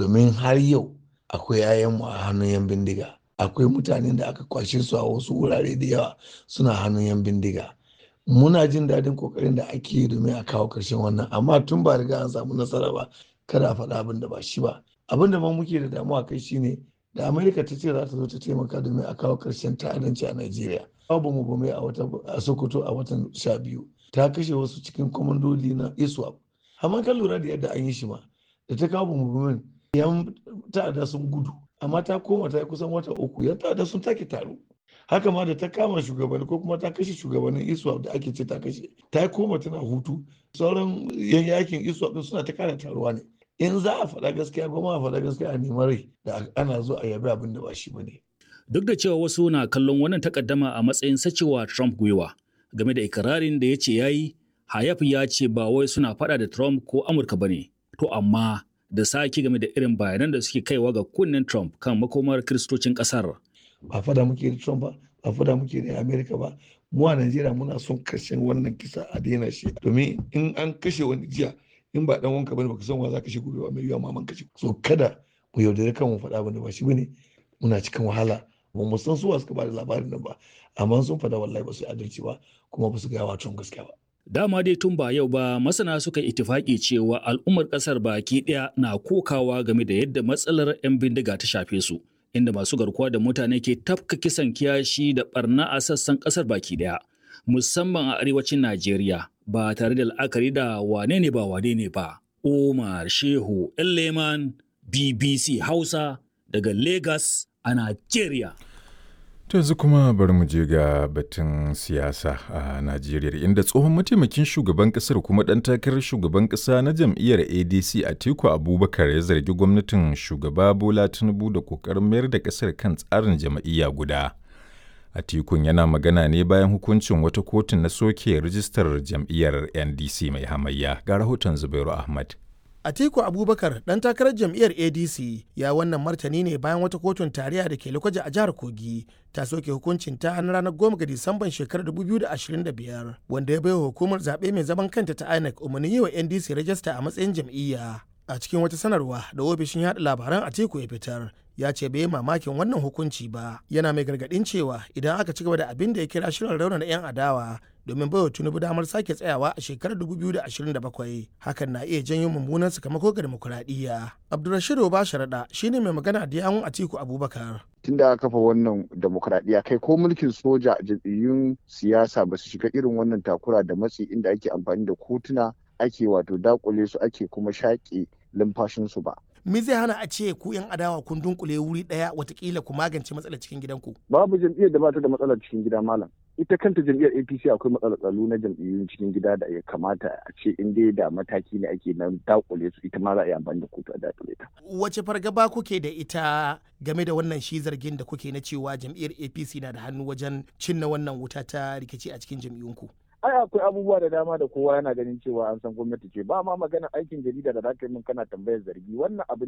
domin har yau akwai 'ya'yanmu a hannun 'yan bindiga. Akwai mutanen da aka kwashe su a wasu wurare da yawa suna hannun 'yan bindiga. Muna jin daɗin ƙoƙarin da ake yi domin a kawo ƙarshen wannan, amma tun ba riga an samu nasara ba, kada a faɗa abin da ba shi ba. Abin da ma muke da damuwa kai shine da Amerika ta ce za ta zo ta taimaka domin a kawo ƙarshen ta'addanci a Najeriya. Babu mu bame a Sokoto a watan 12 ta kashe wasu cikin kwamandoli na ISWAP. Amma kan lura da yadda an yi shi ma da ta kawo mu yan ta'adda sun gudu, amma ta koma ta yi kusan wata 3 yan ta'adda sun take taro. Haka ma da ta kama shugabanni ko kuma ta kashe shugabannin ISWAP da ake ce ta kashe, ta koma tana hutu. Sauran yan yakin ISWAP din suna ta kara taruwa ne. In za a faɗa gaskiya goma a faɗa gaskiya a neman rai da ana zo a yabi abin da ba shi ba ne. Duk da cewa wasu na kallon wannan takaddama a matsayin sacewa Trump gwiwa game da ikirarin da ya ce ya yi, Hayaf ya ce ba wai suna faɗa da Trump ko Amurka ba ne. To amma da sake game da irin bayanan da suke kaiwa ga kunnen Trump kan makomar kiristocin ƙasar. Ba fada muke da Trump ba, ba fada muke da Amerika ba. Mu a Najeriya muna son karshen wannan kisa a daina shi. Domin in an kashe wani jiya, in ba dan wanka bane baka san wa za ka kashe gobe ba, mai yiwa maman kashe. So kada mu yaudare kan mu faɗa bane ba shi bane, muna cikin wahala. Ba mu san suwa suka ba da labarin nan ba, amma sun faɗa wallahi ba su adalci ba kuma ba su gaya wa Trump gaskiya ba. Dama dai tun ba yau ba masana suka itifaki cewa al'ummar ƙasar baki ɗaya na kokawa game da yadda matsalar 'yan bindiga ta shafe su, inda masu garkuwa da mutane ke tafka kisan kiyashi da barna a sassan ƙasar baki ɗaya, musamman a arewacin Najeriya ba tare da la'akari da wane ne ba. Omar Shehu Leman, BBC Hausa daga Lagos a Najeriya. To yanzu kuma bari mu je ga batun siyasa a Najeriya, inda tsohon mataimakin shugaban kasar kuma ɗan takarar shugaban ƙasa na jam'iyyar ADC Atiku Abubakar ya zargi gwamnatin shugaba Bola Tinubu da ƙoƙarin mayar da ƙasar kan tsarin jam'iyya guda. Atikun yana magana ne bayan hukuncin wata kotun na soke rijistar jam'iyyar NDC mai hamayya. Ga rahoton Zubairu Ahmad. Atiku Abubakar ɗan takarar jam'iyyar ADC ya wannan martani ne bayan wata kotun tarayya da ke Lokoja a jihar Kogi ta soke hukuncin ta na ranar 10 ga Disamban shekarar 2025 wanda ya baiwa hukumar zaɓe mai zaman kanta ta INEC umarnin yi wa NDC rajista a matsayin jam'iyya. A cikin wata sanarwa da ofishin yaɗa labaran Atiku ya fitar, ya ce bai mamakin wannan hukunci ba, yana mai gargaɗin cewa idan aka ci gaba da abin da ya kira shirin raunana 'yan adawa domin baiwa Tinubu damar sake tsayawa a shekarar 2027 hakan na iya janyo mummunan sakamako ga demokuraɗiyya. Abdulrashid Obasharaɗa shine mai magana da yawun Atiku Abubakar. Tun da aka kafa wannan demokuraɗiyya kai ko mulkin soja jam'iyyun siyasa ba su shiga irin wannan takura da matsi inda ake amfani da kotuna ake wato dakule su ake kuma shaƙe lumfashinsu ba. Me zai hana a ce ku 'yan adawa kun dunkule wuri ɗaya watakila ku magance matsalar cikin gidanku? Babu jam'iyyar da ba ta da matsalar cikin gida malam. Ita kanta jam'iyyar APC akwai matsalar tsaro na jam'iyyun cikin gida da ya kamata a ce in dai da mataki ne ake nan dakule su, ita ma za a yi amfani da kotu a dakule ta. Wace fargaba kuke da ita game da wannan shi zargin da kuke na cewa jam'iyyar APC na da hannu wajen cinna wannan wuta ta rikici a cikin jam'iyyunku? Ai akwai abubuwa da dama da kowa yana ganin cewa an san gwamnati ce, ba ma magana aikin jarida da za ka yi min kana tambayar zargi, wannan abu